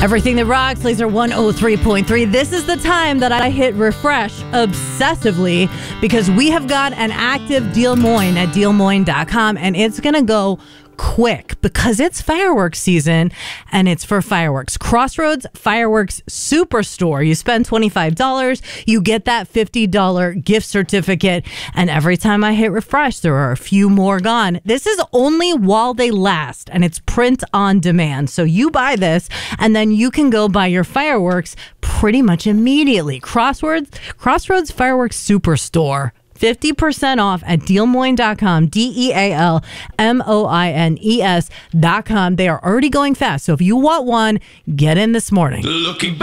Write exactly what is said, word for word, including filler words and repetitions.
Everything that rocks, Laser one oh three point three. This is the time that I hit refresh obsessively because we have got an active Deal Moin at deal moin dot com, and it's going to go quick because it's fireworks season and it's for fireworks. Crossroads Fireworks Superstore. You spend twenty-five dollars, you get that fifty dollars gift certificate, and every time I hit refresh, there are a few more gone. This is only while they last, and it's print on demand. So you buy this, and then you can go buy your fireworks pretty much immediately. Crossroads, Crossroads Fireworks Superstore. fifty percent off at deal moin dot com, D E A L M O I N E S dot com. They are already going fast. So if you want one, get in this morning. Looking